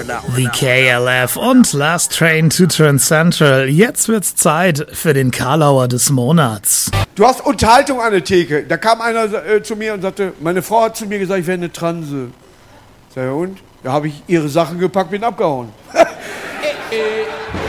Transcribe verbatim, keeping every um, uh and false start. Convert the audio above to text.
The K L F und Last Train to Trans Central. Jetzt wird's Zeit für den Karlauer des Monats. Du hast Unterhaltung an der Theke. Da kam einer äh, zu mir und sagte, meine Frau hat zu mir gesagt, ich wäre eine Transe. Sag ich, und? Da habe ich ihre Sachen gepackt, bin abgehauen. äh, äh.